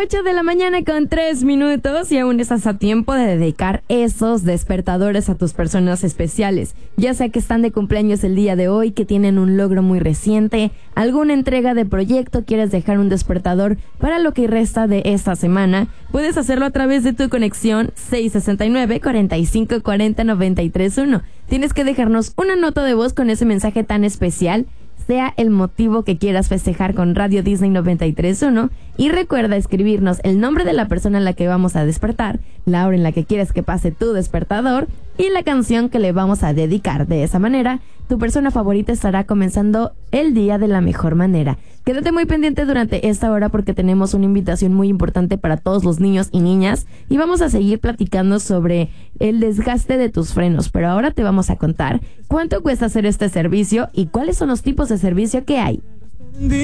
8 de la mañana con 3 minutos y aún estás a tiempo de dedicar esos despertadores a tus personas especiales. Ya sea que están de cumpleaños el día de hoy, que tienen un logro muy reciente, alguna entrega de proyecto, quieres dejar un despertador para lo que resta de esta semana, puedes hacerlo a través de tu conexión 669-4540-931. Tienes que dejarnos una nota de voz con ese mensaje tan especial, sea el motivo que quieras festejar con Radio Disney 93.1, y recuerda escribirnos el nombre de la persona a la que vamos a despertar, la hora en la que quieres que pase tu despertador y la canción que le vamos a dedicar. De esa manera, tu persona favorita estará comenzando el día de la mejor manera. Quédate muy pendiente durante esta hora porque tenemos una invitación muy importante para todos los niños y niñas y vamos a seguir platicando sobre el desgaste de tus frenos, pero ahora te vamos a contar cuánto cuesta hacer este servicio y cuáles son los tipos de servicio que hay.